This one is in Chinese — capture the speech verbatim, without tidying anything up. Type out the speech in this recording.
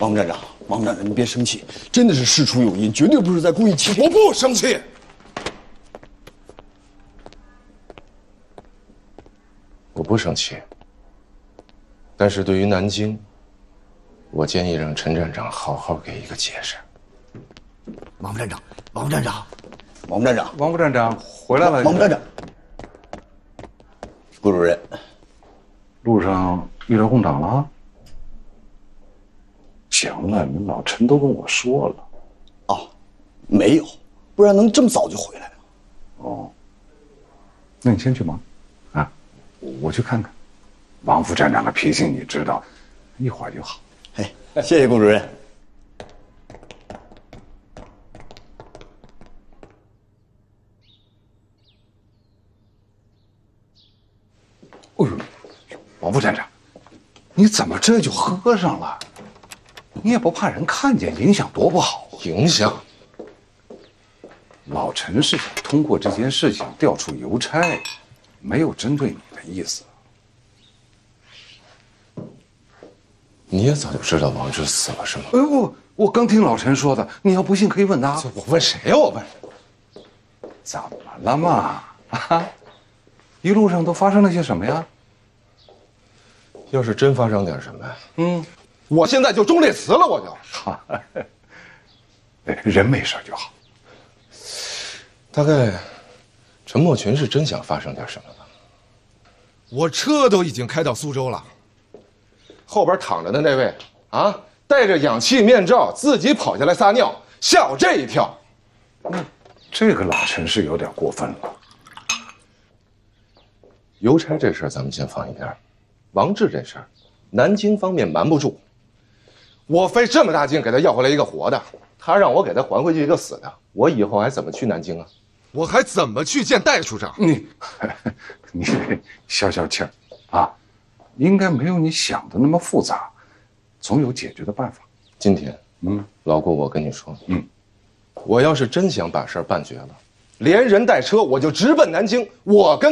王站长，王站长，你别生气，真的是事出有因，绝对不是在故意欺骗。 我不生气。 我不生气，但是对于南京，我建议让陈站长好好给一个解释。 王站长，王站长，王站长， 王副站长回来了。 王站长，顾主任， 路上遇到空档了？行了，你老陈都跟我说了。 哦，没有，不然能这么早就回来吗？ 哦，那你先去忙，啊，我去看看。王副站长的脾性你知道，一会儿就好。 哎，谢谢顾主任。 哎呦，王副站长，你怎么这就喝上了？你也不怕人看见，影响多不好啊！ 影响？ 老陈是想通过这件事情调出邮差，没有针对你的意思。 你也早就知道王志死了是吗？ 哎我我刚听老陈说的，你要不信可以问他。 我问谁呀？我问。 怎么了嘛？啊，一路上都发生了些什么呀？ 要是真发生点什么， 嗯， 我现在就忠烈祠了，我就。 好，人没事就好。 大概陈默群是真想发生点什么吧？ 我车都已经开到苏州了。 后边躺着的那位啊，戴着氧气面罩，自己跑下来撒尿，吓我这一跳。 那这个老陈是有点过分了。 邮差这事儿咱们先放一边，王志这事儿，南京方面瞒不住。我费这么大劲给他要回来一个活的，他让我给他还回去一个死的，我以后还怎么去南京啊？ 我还怎么去见戴处长？ 你，你消消气儿啊，应该没有你想的那么复杂，总有解决的办法。 今天， 嗯， 老顾，我跟你说， 嗯， 我要是真想把事儿办绝了，连人带车我就直奔南京，我跟